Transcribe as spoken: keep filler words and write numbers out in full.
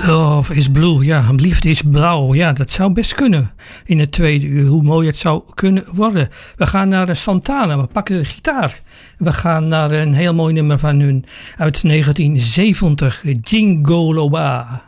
Love is blue, ja, liefde is blauw. Ja, dat zou best kunnen in het tweede uur. Hoe mooi het zou kunnen worden. We gaan naar Santana, we pakken de gitaar. We gaan naar een heel mooi nummer van hun uit negentien zeventig, Jingo Loba.